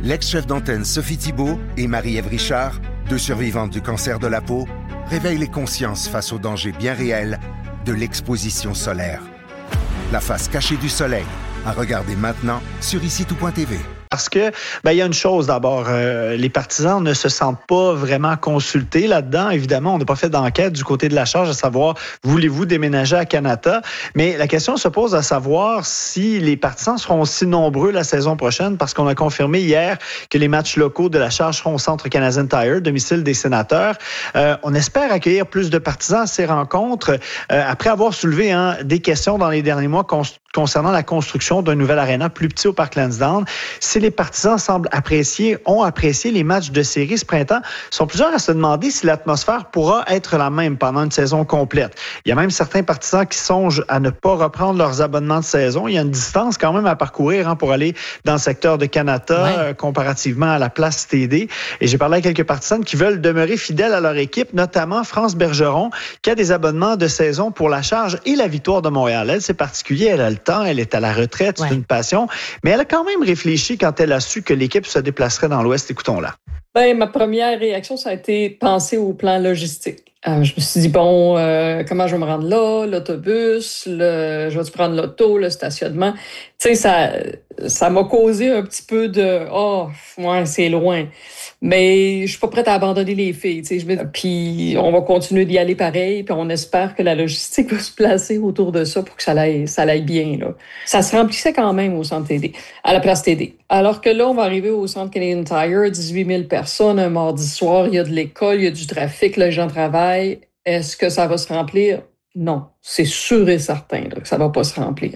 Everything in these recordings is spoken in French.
L'ex-chef d'antenne Sophie Thibault et Marie-Ève Richard, 2 survivantes du cancer de la peau, réveillent les consciences face aux dangers bien réels de l'exposition solaire. La face cachée du soleil, à regarder maintenant sur ICITOUT.tv. Parce que, il y a une chose d'abord, les partisans ne se sentent pas vraiment consultés là-dedans. Évidemment, on n'a pas fait d'enquête du côté de la charge à savoir, voulez-vous déménager à Kanata? Mais la question se pose à savoir si les partisans seront aussi nombreux la saison prochaine, parce qu'on a confirmé hier que les matchs locaux de la charge seront au Centre Canadian Tire, domicile des Sénateurs. On espère accueillir plus de partisans à ces rencontres, après avoir soulevé des questions dans les derniers mois concernant la construction d'un nouvel aréna plus petit au Parc Lansdowne. Si les partisans ont apprécié les matchs de série ce printemps, sont plusieurs à se demander si l'atmosphère pourra être la même pendant une saison complète. Il y a même certains partisans qui songent à ne pas reprendre leurs abonnements de saison. Il y a une distance quand même à parcourir pour aller dans le secteur de Kanata, comparativement à la place TD. Et j'ai parlé à quelques partisans qui veulent demeurer fidèles à leur équipe, notamment France Bergeron, qui a des abonnements de saison pour la Charge et la Victoire de Montréal. Elle, c'est particulier, elle a le temps, elle est à la retraite, c'est une passion, mais elle a quand même réfléchi quand elle a su que l'équipe se déplacerait dans l'Ouest. Écoutons-la. Ma première réaction, ça a été penser au plan logistique. Je me suis dit, comment je vais me rendre là, l'autobus, je vais prendre l'auto, le stationnement. Tu sais, ça m'a causé un petit peu de, c'est loin. Mais je suis pas prête à abandonner les filles, tu sais. Puis on va continuer d'y aller pareil, puis on espère que la logistique va se placer autour de ça pour que ça aille bien, là. Ça se remplissait quand même au centre TD, à la place TD. Alors que là, on va arriver au centre Canadian Tire, 18 000 personnes un mardi soir, il y a de l'école, il y a du trafic, les gens travaillent. Est-ce que ça va se remplir? Non, c'est sûr et certain que ça va pas se remplir.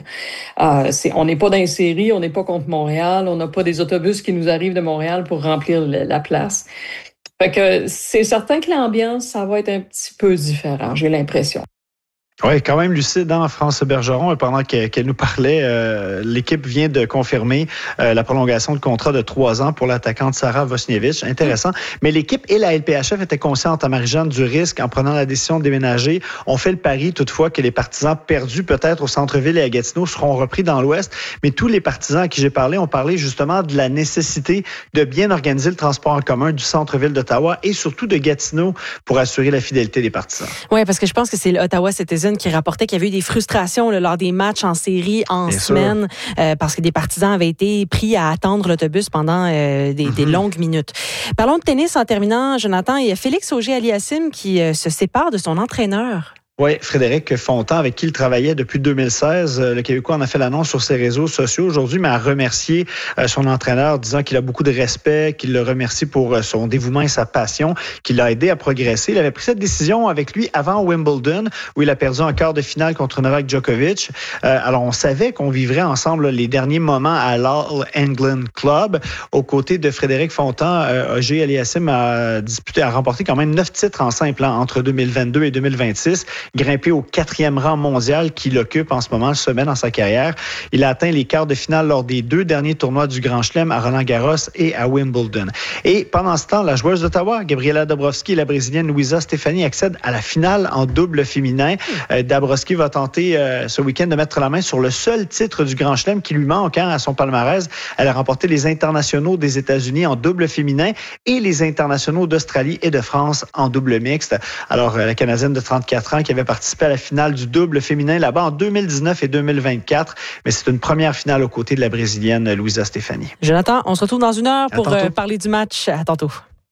On n'est pas dans les séries, on n'est pas contre Montréal, on n'a pas des autobus qui nous arrivent de Montréal pour remplir la place. Fait que c'est certain que l'ambiance, ça va être un petit peu différent, j'ai l'impression. Oui, quand même lucide, France Bergeron. Pendant qu'elle nous parlait, l'équipe vient de confirmer la prolongation de contrat de 3 ans pour l'attaquante Sarah Vosniewicz. Intéressant. Mais l'équipe et la LPHF étaient conscientes, à Marie-Jeanne, du risque en prenant la décision de déménager. On fait le pari, toutefois, que les partisans perdus peut-être au centre-ville et à Gatineau seront repris dans l'Ouest. Mais tous les partisans à qui j'ai parlé ont parlé justement de la nécessité de bien organiser le transport en commun du centre-ville d'Ottawa et surtout de Gatineau pour assurer la fidélité des partisans. Oui, parce que je pense que c'est l'Ottawa Citizen qui rapportait qu'il y avait eu des frustrations lors des matchs en série en semaine parce que des partisans avaient été pris à attendre l'autobus pendant des longues minutes. Parlons de tennis en terminant, Jonathan. Il y a Félix Auger-Aliassime qui se sépare de son entraîneur. Oui, Frédéric Fontan, avec qui il travaillait depuis 2016. Le Québécois en a fait l'annonce sur ses réseaux sociaux aujourd'hui, mais a remercié son entraîneur, disant qu'il a beaucoup de respect, qu'il le remercie pour son dévouement et sa passion, qu'il l'a aidé à progresser. Il avait pris cette décision avec lui avant Wimbledon, où il a perdu en quart de finale contre Novak Djokovic. Alors, on savait qu'on vivrait ensemble les derniers moments à l'All England Club. Aux côtés de Frédéric Fontan, Auger-Aliassime a remporté quand même 9 titres en simple entre 2022 et 2026. Grimpé au 4e rang mondial qu'il occupe en ce moment, le sommet dans sa carrière. Il a atteint les quarts de finale lors des 2 derniers tournois du Grand Chelem à Roland-Garros et à Wimbledon. Et pendant ce temps, la joueuse d'Ottawa, Gabriela Dabrowski, et la Brésilienne Luisa Stefani accèdent à la finale en double féminin. Dabrowski va tenter ce week-end de mettre la main sur le seul titre du Grand Chelem qui lui manque à son palmarès. Elle a remporté les internationaux des États-Unis en double féminin et les internationaux d'Australie et de France en double mixte. Alors, la Canadienne de 34 ans qui avait participé à la finale du double féminin là-bas en 2019 et 2024. Mais c'est une première finale aux côtés de la Brésilienne Luisa Stefani. Jonathan, on se retrouve dans 1 heure pour parler du match. À tantôt.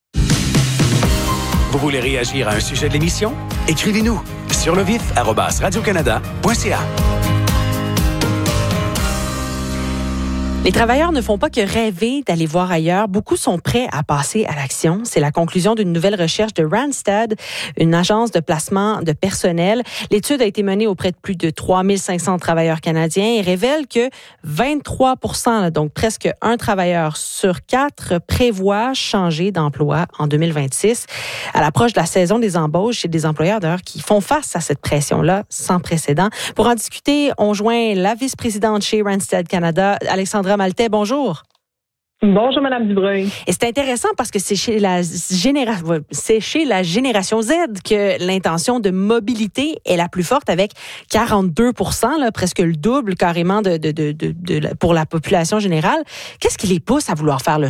Vous voulez réagir à un sujet de l'émission? Écrivez-nous sur levif@radiocanada.ca. Les travailleurs ne font pas que rêver d'aller voir ailleurs. Beaucoup sont prêts à passer à l'action. C'est la conclusion d'une nouvelle recherche de Randstad, une agence de placement de personnel. L'étude a été menée auprès de plus de 3500 travailleurs canadiens et révèle que 23%, donc presque un travailleur sur 4, prévoit changer d'emploi en 2026. À l'approche de la saison des embauches, il y a des employeurs d'ailleurs qui font face à cette pression-là sans précédent. Pour en discuter, on joint la vice-présidente chez Randstad Canada, Alexandra Maltais. Bonjour. Bonjour, Mme Dubreuil. Et c'est intéressant parce que c'est chez la génération Z que l'intention de mobilité est la plus forte, avec 42%, là, presque le double carrément pour la population générale. Qu'est-ce qui les pousse à vouloir faire le